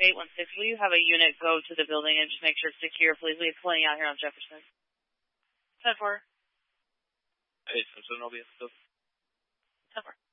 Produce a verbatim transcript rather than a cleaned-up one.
eight one six, will you have a unit go to the building and just make sure it's secure, please? We have plenty out here on Jefferson. ten four. Hey, Simpson, I'll be at the ten four.